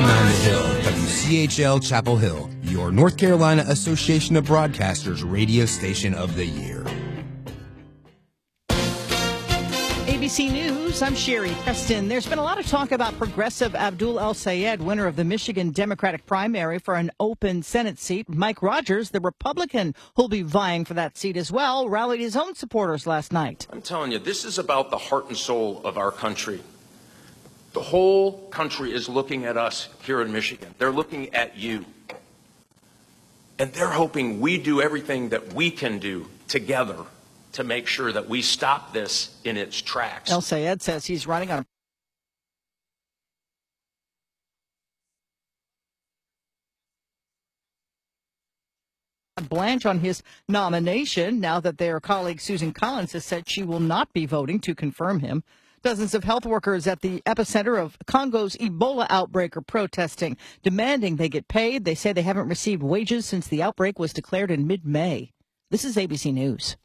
97.9 The Hill, WCHL Chapel Hill, your North Carolina Association of Broadcasters radio station of the year. ABC News, I'm Sherry Preston. There's been a lot of talk about Progressive Abdul El-Sayed, winner of the Michigan Democratic primary for an open Senate seat. Mike Rogers, the Republican who'll be vying for that seat as well, rallied his own supporters last night. I'm telling you, this is about the heart and soul of our country. The whole country is looking at us here in Michigan. They're looking at you. And they're hoping we do everything that we can do together to make sure that we stop this in its tracks. El-Sayed says he's running on a blanche on his nomination now that their colleague Susan Collins has said she will not be voting to confirm him. Dozens of health workers at the epicenter of Congo's Ebola outbreak are protesting, demanding they get paid. They say they haven't received wages since the outbreak was declared in mid-May. This is ABC News.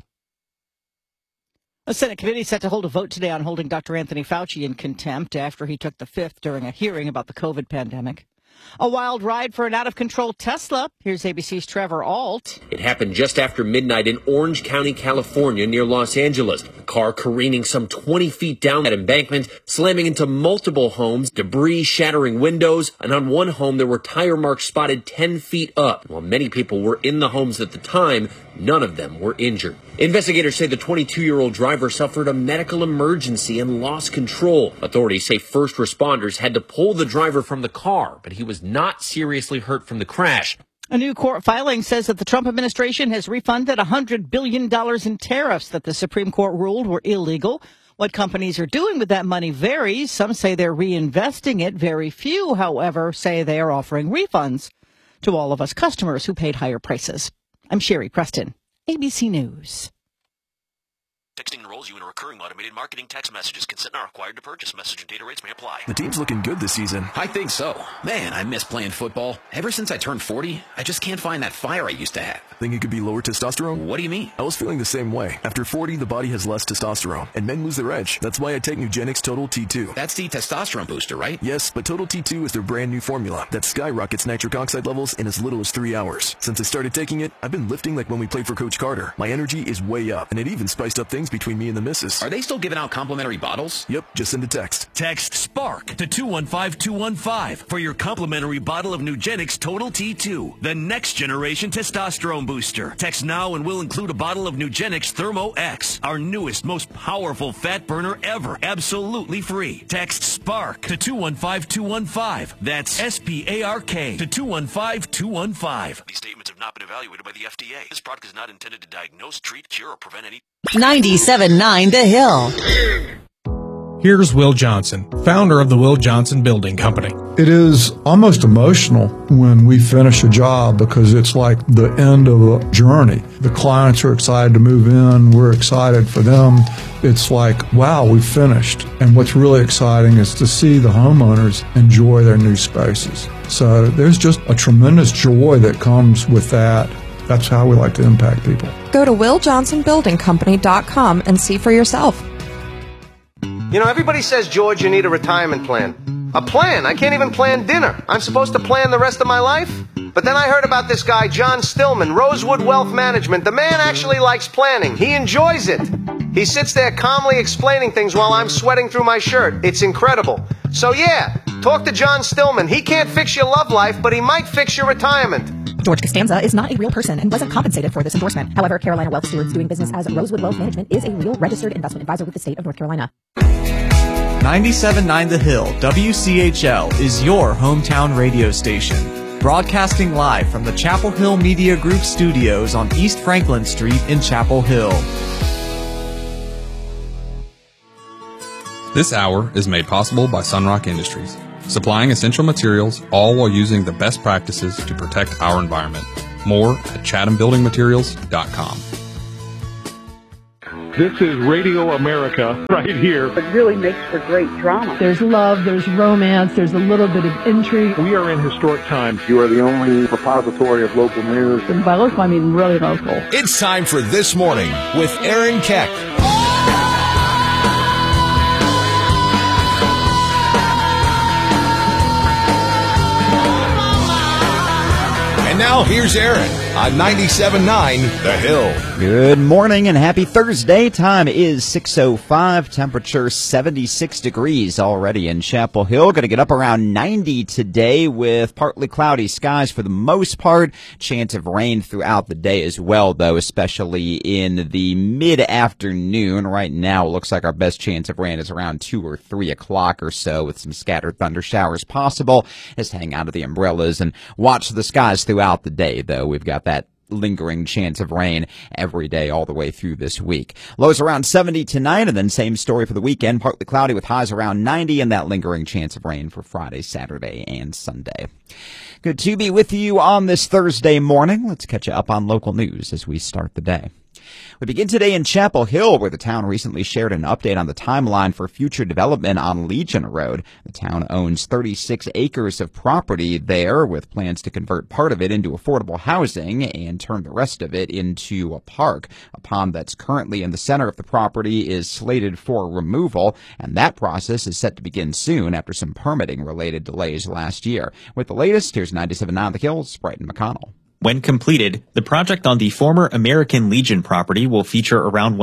A Senate committee set to hold a vote today on holding Dr. Anthony Fauci in contempt after he took the fifth during a hearing about the COVID pandemic. A wild ride for an out-of-control Tesla. Here's ABC's Trevor Ault. It happened just after midnight in Orange County, California, near Los Angeles. The car careening some 20 feet down that embankment, slamming into multiple homes, debris shattering windows, and on one home there were tire marks spotted 10 feet up. While many people were in the homes at the time, none of them were injured. Investigators say the 22-year-old driver suffered a medical emergency and lost control. Authorities say first responders had to pull the driver from the car, but he was not seriously hurt from the crash. A new court filing says that the Trump administration has refunded $100 billion in tariffs that the Supreme Court ruled were illegal. What companies are doing with that money varies. Some say they're reinvesting it. Very few, however, say they are offering refunds to all of us customers who paid higher prices. I'm Sherry Preston, ABC News. Texting enrolls you in a recurring automated marketing text messages. Consent not required to purchase. Message and data rates may apply. The team's looking good this season. I think so. Man, I miss playing football. Ever since I turned 40, I just can't find that fire I used to have. Think it could be lower testosterone? What do you mean? I was feeling the same way. After 40, the body has less testosterone, and men lose their edge. That's why I take Nugenix Total T2. That's the testosterone booster, right? Yes, but Total T2 is their brand new formula that skyrockets nitric oxide levels in as little as 3 hours. Since I started taking it, I've been lifting like when we played for Coach Carter. My energy is way up, and it even spiced up things between me and the missus. Are they still giving out complimentary bottles? Yep, just send a text. Text SPARK to 215-215 for your complimentary bottle of Nugenix Total T2, the next generation testosterone booster. Text now and we'll include a bottle of Nugenix Thermo X, our newest, most powerful fat burner ever, absolutely free. Text SPARK to 215-215. That's SPARK to 215-215. These statements have not been evaluated by the FDA. This product is not intended to diagnose, treat, cure, or prevent any... 97.9 The Hill. Here's Will Johnson, founder of the Will Johnson Building Company. It is almost emotional when we finish a job because it's like the end of a journey. The clients are excited to move in. We're excited for them. It's like, wow, we finished. And what's really exciting is to see the homeowners enjoy their new spaces. So there's just a tremendous joy that comes with that. That's how we like to impact people. Go to WillJohnsonBuildingCompany.com and see for yourself. You know, everybody says, George, you need a retirement plan. A plan? I can't even plan dinner. I'm supposed to plan the rest of my life? But then I heard about this guy, John Stillman, Rosewood Wealth Management. The man actually likes planning. He enjoys it. He sits there calmly explaining things while I'm sweating through my shirt. It's incredible. So yeah, talk to John Stillman. He can't fix your love life, but he might fix your retirement. George Costanza is not a real person and wasn't compensated for this endorsement. However, Carolina Wealth Stewards doing business as Rosewood Wealth Management is a real registered investment advisor with the state of North Carolina. 97.9 The Hill, WCHL, is your hometown radio station. Broadcasting live from the Chapel Hill Media Group studios on East Franklin Street in Chapel Hill. This hour is made possible by Sunrock Industries, supplying essential materials, all while using the best practices to protect our environment. More at ChathamBuildingMaterials.com. This is Radio America right here. It really makes for great drama. There's love, there's romance, there's a little bit of intrigue. We are in historic times. You are the only repository of local news. And by local, I mean really local. It's time for This Morning with Aaron Keck. now here's Aaron on 97.9 The Hill. Good morning and happy Thursday. Time is 6:05. Temperature 76 degrees already in Chapel Hill. Going to get up around 90 today with partly cloudy skies for the most part. Chance of rain throughout the day as well, though, especially in the mid-afternoon. Right now, it looks like our best chance of rain is around 2 or 3 o'clock or so, with some scattered thunder showers possible. Just hang out of the umbrellas and watch the skies throughout the day, though. We've got that lingering chance of rain every day all the way through this week. Lows around 70 tonight, and then same story for the weekend. Partly cloudy with highs around 90, and that lingering chance of rain for Friday, Saturday, and Sunday. Good to be with you on this Thursday morning. Let's catch you up on local news as we start the day. We begin today in Chapel Hill, where the town recently shared an update on the timeline for future development on Legion Road. The town owns 36 acres of property there, with plans to convert part of it into affordable housing and turn the rest of it into a park. A pond that's currently in the center of the property is slated for removal, and that process is set to begin soon after some permitting-related delays last year. With the latest, here's 97.9 The Hill's Brighton McConnell. When completed, the project on the former American Legion property will feature around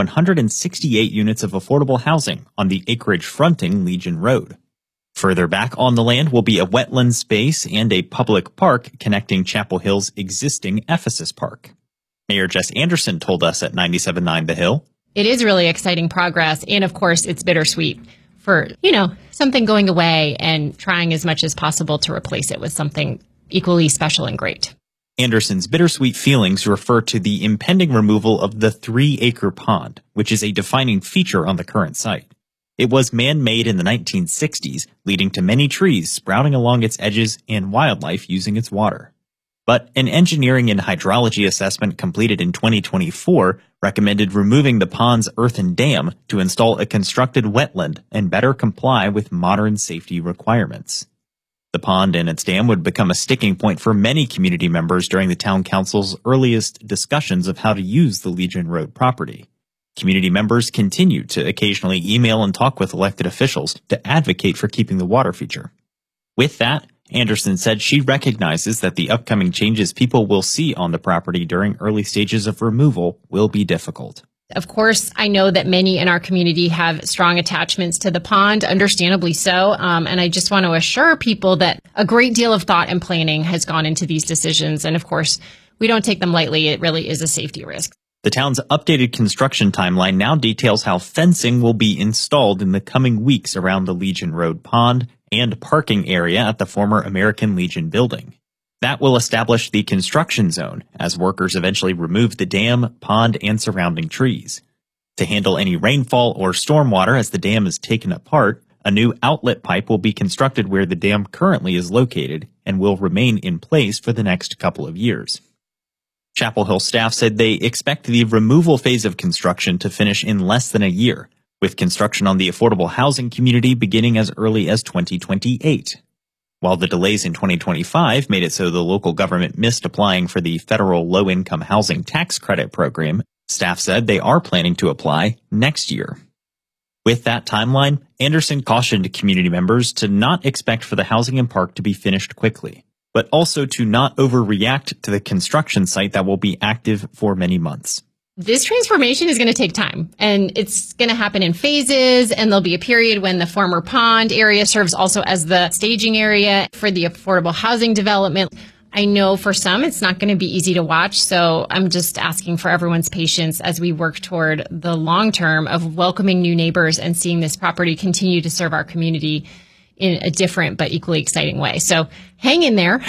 168 units of affordable housing on the acreage fronting Legion Road. Further back on the land will be a wetland space and a public park connecting Chapel Hill's existing Ephesus Park. Mayor Jess Anderson told us at 97.9 The Hill. It is really exciting progress, and of course it's bittersweet for, something going away and trying as much as possible to replace it with something equally special and great. Anderson's bittersweet feelings refer to the impending removal of the 3-acre pond, which is a defining feature on the current site. It was man-made in the 1960s, leading to many trees sprouting along its edges and wildlife using its water. But an engineering and hydrology assessment completed in 2024 recommended removing the pond's earthen dam to install a constructed wetland and better comply with modern safety requirements. The pond and its dam would become a sticking point for many community members during the town council's earliest discussions of how to use the Legion Road property. Community members continue to occasionally email and talk with elected officials to advocate for keeping the water feature. With that, Anderson said she recognizes that the upcoming changes people will see on the property during early stages of removal will be difficult. Of course, I know that many in our community have strong attachments to the pond, understandably so, and I just want to assure people that a great deal of thought and planning has gone into these decisions, and of course, we don't take them lightly. It really is a safety risk. The town's updated construction timeline now details how fencing will be installed in the coming weeks around the Legion Road pond and parking area at the former American Legion building. That will establish the construction zone as workers eventually remove the dam, pond, and surrounding trees. To handle any rainfall or stormwater as the dam is taken apart, a new outlet pipe will be constructed where the dam currently is located and will remain in place for the next couple of years. Chapel Hill staff said they expect the removal phase of construction to finish in less than a year, with construction on the affordable housing community beginning as early as 2028. While the delays in 2025 made it so the local government missed applying for the federal low-income housing tax credit program, staff said they are planning to apply next year. With that timeline, Anderson cautioned community members to not expect for the housing and park to be finished quickly, but also to not overreact to the construction site that will be active for many months. This transformation is going to take time, and it's going to happen in phases, and there'll be a period when the former pond area serves also as the staging area for the affordable housing development. I know for some it's not going to be easy to watch, so I'm just asking for everyone's patience as we work toward the long term of welcoming new neighbors and seeing this property continue to serve our community in a different but equally exciting way. So hang in there,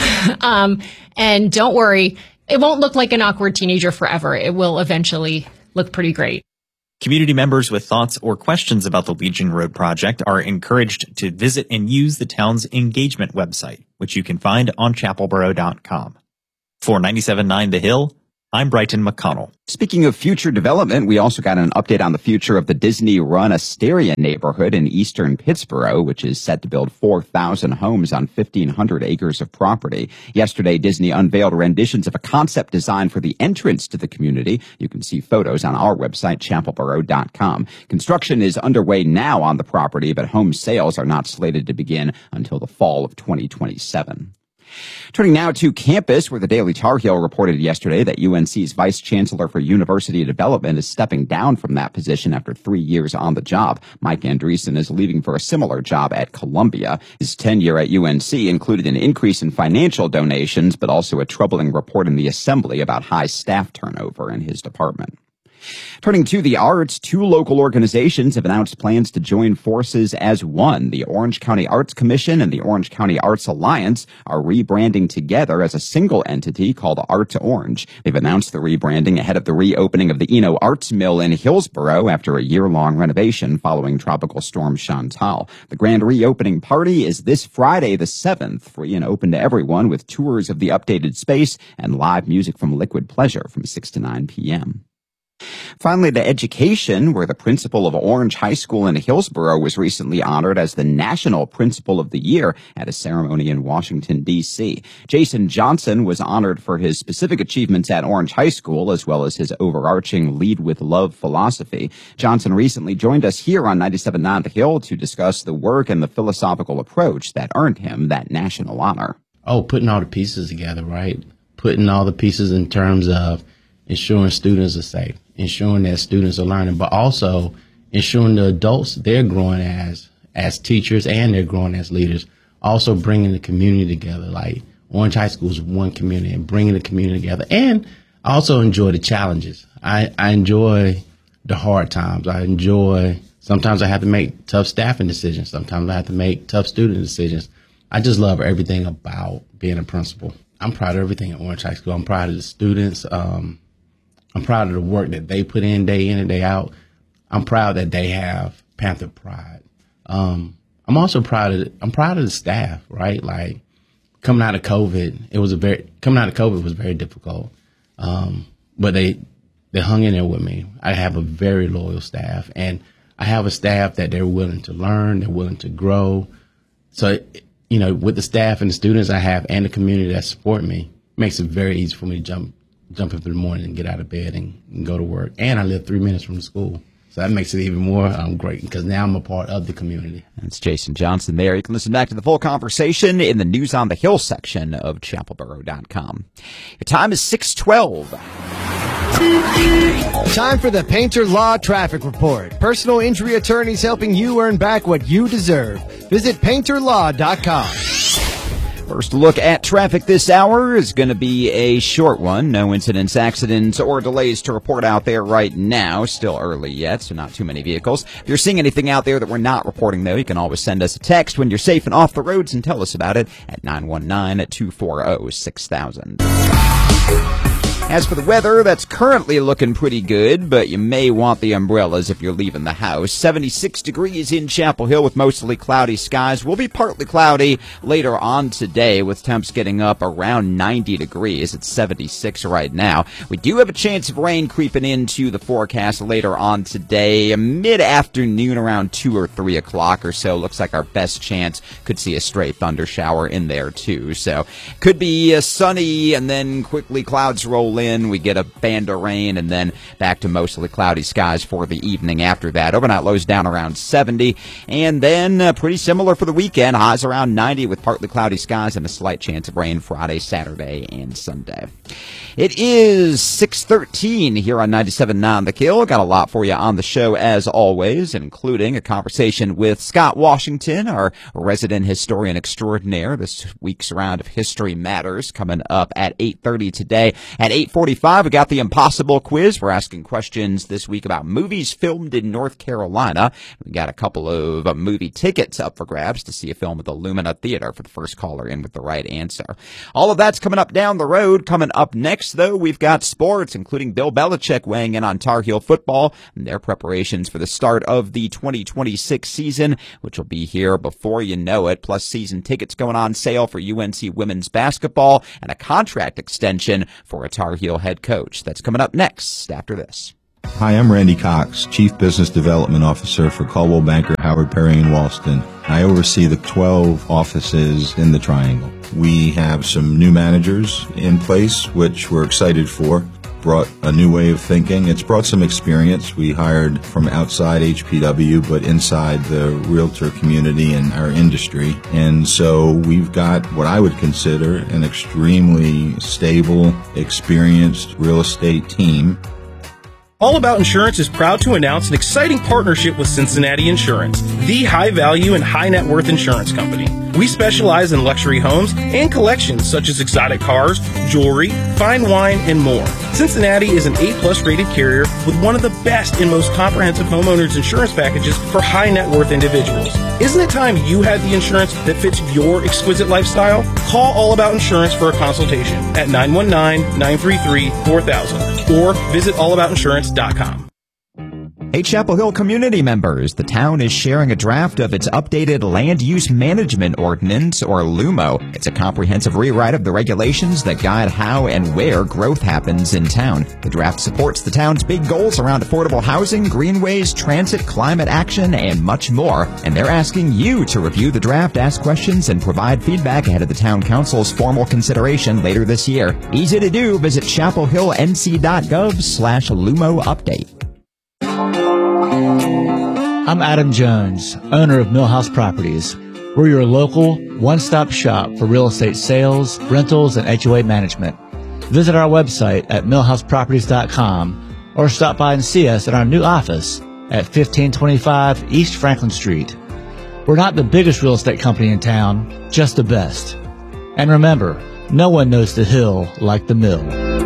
and don't worry. It won't look like an awkward teenager forever. It will eventually look pretty great. Community members with thoughts or questions about the Legion Road project are encouraged to visit and use the town's engagement website, which you can find on chapelboro.com. For 97.9 The Hill, I'm Brighton McConnell. Speaking of future development, we also got an update on the future of the Disney-run Asteria neighborhood in eastern Pittsburgh, which is set to build 4,000 homes on 1,500 acres of property. Yesterday, Disney unveiled renditions of a concept design for the entrance to the community. You can see photos on our website, chapelboro.com. Construction is underway now on the property, but home sales are not slated to begin until the fall of 2027. Turning now to campus, where the Daily Tar Heel reported yesterday that UNC's Vice Chancellor for University Development is stepping down from that position after 3 years on the job. Mike Andreessen is leaving for a similar job at Columbia. His tenure at UNC included an increase in financial donations, but also a troubling report in the Assembly about high staff turnover in his department. Turning to the arts, 2 local organizations have announced plans to join forces as one. The Orange County Arts Commission and the Orange County Arts Alliance are rebranding together as a single entity called Art Orange. They've announced the rebranding ahead of the reopening of the Eno Arts Mill in Hillsboro after a year-long renovation following Tropical Storm Chantal. The grand reopening party is this Friday the 7th, free and open to everyone, with tours of the updated space and live music from Liquid Pleasure from 6 to 9 p.m. Finally, to education, where the principal of Orange High School in Hillsboro was recently honored as the National Principal of the Year at a ceremony in Washington, D.C. Jason Johnson was honored for his specific achievements at Orange High School, as well as his overarching Lead with Love philosophy. Johnson recently joined us here on 97.9 The Hill to discuss the work and the philosophical approach that earned him that national honor. Putting all the pieces together, right? Putting all the pieces in terms of ensuring students are safe, ensuring that students are learning, but also ensuring the adults, they're growing as teachers and they're growing as leaders. Also bringing the community together, like Orange High School is one community, and bringing the community together. And I also enjoy the challenges. I enjoy the hard times. Sometimes I have to make tough staffing decisions. Sometimes I have to make tough student decisions. I just love everything about being a principal. I'm proud of everything at Orange High School. I'm proud of the students. I'm proud of the work that they put in and day out. I'm proud that they have Panther pride. I'm also proud of the staff, right? Like coming out of COVID, was very difficult. But they hung in there with me. I have a very loyal staff, and I have a staff that they're willing to learn, they're willing to grow. So, with the staff and the students I have and the community that support me, it makes it very easy for me to jump up in the morning and get out of bed and go to work. And I live 3 minutes from the school. So that makes it even more great because now I'm a part of the community. That's Jason Johnson there. You can listen back to the full conversation in the News on the Hill section of chapelboro.com. Your time is 6:12. Time for the Painter Law Traffic Report. Personal injury attorneys helping you earn back what you deserve. Visit painterlaw.com. First look at traffic this hour is going to be a short one. No incidents, accidents, or delays to report out there right now. Still early yet, so not too many vehicles. If you're seeing anything out there that we're not reporting, though, you can always send us a text when you're safe and off the roads and tell us about it at 919-240-6000. As for the weather, that's currently looking pretty good, but you may want the umbrellas if you're leaving the house. 76 degrees in Chapel Hill with mostly cloudy skies. Will be partly cloudy later on today with temps getting up around 90 degrees. It's 76 right now. We do have a chance of rain creeping into the forecast later on today, mid-afternoon around 2 or 3 o'clock or so. Looks like our best chance could see a stray thunder shower in there too. So could be sunny and then quickly clouds roll in, we get a band of rain, and then back to mostly cloudy skies for the evening after that. Overnight lows down around 70, and then pretty similar for the weekend. Highs around 90 with partly cloudy skies and a slight chance of rain Friday, Saturday, and Sunday. It is 6:13 here on 97.9 The Hill. Got a lot for you on the show as always, including a conversation with Scott Washington, our resident historian extraordinaire. This week's round of History Matters coming up at 8:30 today. At 8:45, we got the Impossible Quiz. We're asking questions this week about movies filmed in North Carolina. We got a couple of movie tickets up for grabs to see a film at the Lumina Theater for the first caller in with the right answer. All of that's coming up down the road. Coming up next, though, we've got sports, including Bill Belichick weighing in on Tar Heel football and their preparations for the start of the 2026 season, which will be here before you know it, plus season tickets going on sale for UNC women's basketball and a contract extension for a Tar Heel head coach. That's coming up next after this. Hi, I'm Randy Cox, Chief Business Development Officer for Coldwell Banker, Howard Perry & Walston. I oversee the 12 offices in the Triangle. We have some new managers in place, which we're excited for. brought a new way of thinking. It's brought some experience. We hired from outside HPW, but inside the realtor community and our industry. And so we've got what I would consider an extremely stable, experienced real estate team. All About Insurance is proud to announce an exciting partnership with Cincinnati Insurance, the high-value and high-net-worth insurance company. We specialize in luxury homes and collections such as exotic cars, jewelry, fine wine, and more. Cincinnati is an A-plus rated carrier with one of the best and most comprehensive homeowners insurance packages for high-net-worth individuals. Isn't it time you had the insurance that fits your exquisite lifestyle? Call All About Insurance for a consultation at 919-933-4000 or visit allaboutinsurance.com. Hey, Chapel Hill community members, the town is sharing a draft of its updated Land Use Management Ordinance, or LUMO. It's a comprehensive rewrite of the regulations that guide how and where growth happens in town. The draft supports the town's big goals around affordable housing, greenways, transit, climate action, and much more. And they're asking you to review the draft, ask questions, and provide feedback ahead of the town council's formal consideration later this year. Easy to do. Visit chapelhillnc.gov/LUMO update. I'm Adam Jones, owner of Millhouse Properties. We're your local one-stop shop for real estate sales, rentals, and HOA management. Visit our website at millhouseproperties.com or stop by and see us at our new office at 1525 East Franklin Street. We're not the biggest real estate company in town, just the best. And remember, no one knows the hill like the mill.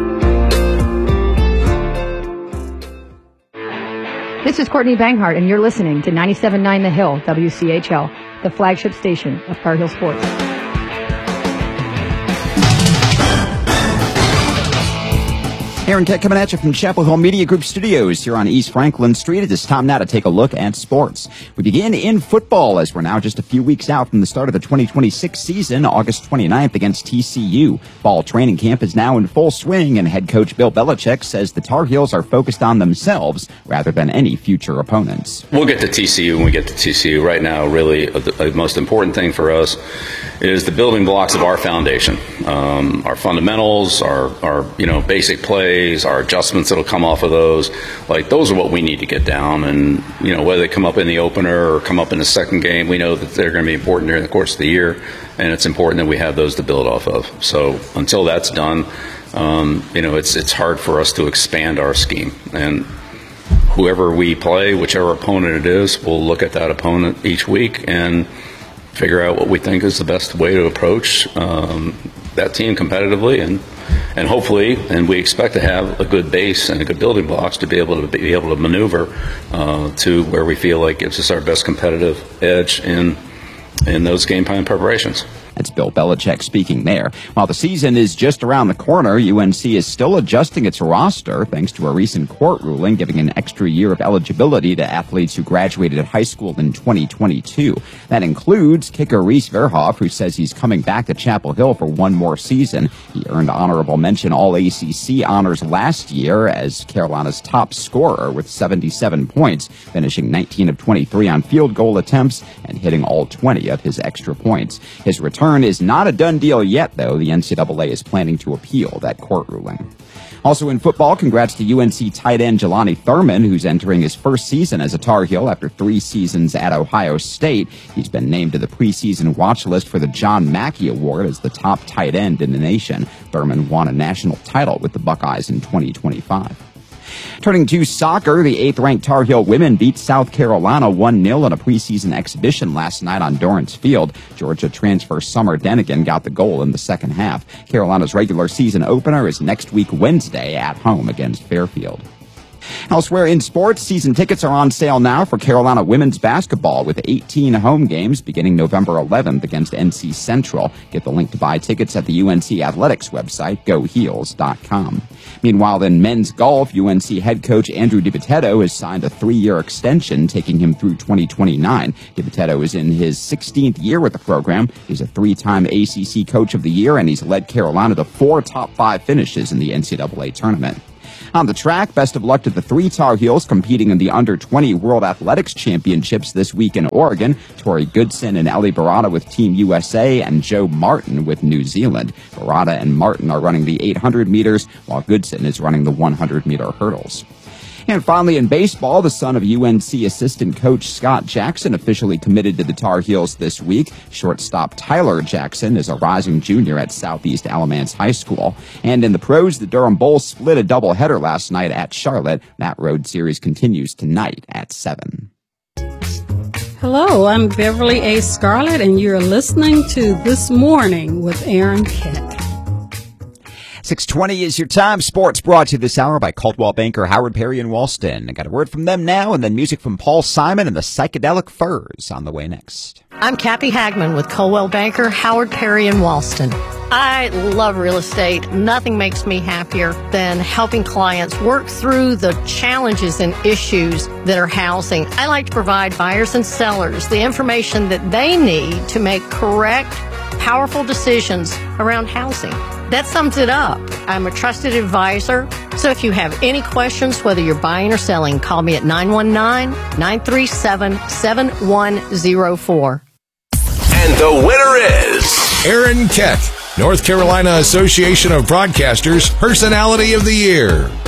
This is Courtney Banghart, and you're listening to 97.9 The Hill, WCHL, the flagship station of Tar Heel Sports. Aaron Keck coming at you from Chapel Hill Media Group Studios here on East Franklin Street. It is time now to take a look at sports. We begin in football as we're now just a few weeks out from the start of the 2026 season, August 29th against TCU. Fall training camp is now in full swing, and head coach Bill Belichick says the Tar Heels are focused on themselves rather than any future opponents. We'll get to TCU when we get to TCU. Right now, really, the most important thing for us is the building blocks of our foundation, our fundamentals, our basic plays, our adjustments that'll come off of those. Like, those are what we need to get down. And, whether they come up in the opener or come up in the second game, we know that they're going to be important during the course of the year, and it's important that we have those to build off of. So until that's done, it's hard for us to expand our scheme. And whoever we play, whichever opponent it is, we'll look at that opponent each week and figure out what we think is the best way to approach that team competitively, and hopefully, and we expect to have a good base and a good building blocks to be able to maneuver to where we feel like gives us our best competitive edge in those game plan preparations. That's Bill Belichick speaking there. While the season is just around the corner, UNC is still adjusting its roster thanks to a recent court ruling giving an extra year of eligibility to athletes who graduated high school in 2022. That includes kicker Reese Verhoff, who says he's coming back to Chapel Hill for one more season. He earned honorable mention All-ACC honors last year as Carolina's top scorer with 77 points, finishing 19 of 23 on field goal attempts and hitting all 20 of his extra points. His return is not a done deal yet, though. The NCAA is planning to appeal that court ruling. Also in football, congrats to UNC tight end Jelani Thurman, who's entering his first season as a Tar Heel after 3 seasons at Ohio State. He's been named to the preseason watch list for the John Mackey Award as the top tight end in the nation. Thurman won a national title with the Buckeyes in 2025. Turning to soccer, the 8th-ranked Tar Heel women beat South Carolina 1-0 in a preseason exhibition last night on Dorrance Field. Georgia transfer Summer Denigan got the goal in the second half. Carolina's regular season opener is next week Wednesday at home against Fairfield. Elsewhere in sports, season tickets are on sale now for Carolina women's basketball with 18 home games beginning November 11th against NC Central. Get the link to buy tickets at the UNC Athletics website, goheels.com. Meanwhile, in men's golf, UNC head coach Andrew DiBitetto has signed a 3-year extension, taking him through 2029. DiBitetto is in his 16th year with the program. He's a 3-time ACC Coach of the Year, and he's led Carolina to 4 top 5 finishes in the NCAA tournament. On the track, best of luck to the 3 Tar Heels competing in the Under-20 World Athletics Championships this week in Oregon. Tori Goodson and Ellie Barada with Team USA and Joe Martin with New Zealand. Barada and Martin are running the 800 meters, while Goodson is running the 100-meter hurdles. And finally, in baseball, the son of UNC assistant coach Scott Jackson officially committed to the Tar Heels this week. Shortstop Tyler Jackson is a rising junior at Southeast Alamance High School. And in the pros, the Durham Bulls split a doubleheader last night at Charlotte. That road series continues tonight at 7. Hello, I'm Beverly A. Scarlett, and you're listening to This Morning with Aaron Keck. 6:20 is your time. Sports brought to you this hour by Coldwell Banker, Howard Perry, and Walston. I got a word from them now, and then music from Paul Simon and the Psychedelic Furs on the way next. I'm Kathy Hagman with Coldwell Banker, Howard Perry, and Walston. I love real estate. Nothing makes me happier than helping clients work through the challenges and issues that are housing. I like to provide buyers and sellers the information that they need to make correct, powerful decisions around housing. That sums it up. I'm a trusted advisor. So if you have any questions, whether you're buying or selling, call me at 919-937-7104. And the winner is Aaron Keck, North Carolina Association of Broadcasters Personality of the Year.